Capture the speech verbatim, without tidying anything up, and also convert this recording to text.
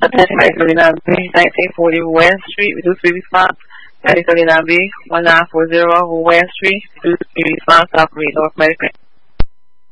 thirty-nine B, nineteen forty West Street, reduce free response. thirty thirty-nine B, one nine four zero West Street, reduce free response, operate North Medical.